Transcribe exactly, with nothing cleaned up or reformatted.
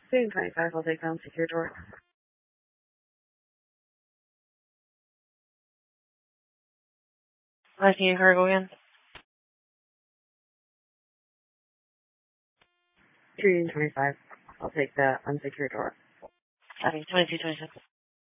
Three twenty-five, I'll take down secure door. Last name cargo again. Three twenty-five, I'll take the unsecured door. Copy. twenty-two twenty-six.